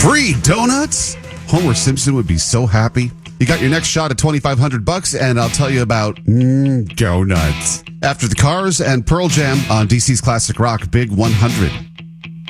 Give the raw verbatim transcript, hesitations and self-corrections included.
Free donuts? Homer Simpson would be so happy. You got your next shot at twenty-five hundred bucks, and I'll tell you about mm, donuts. After the Cars and Pearl Jam on D C's Classic Rock Big one hundred.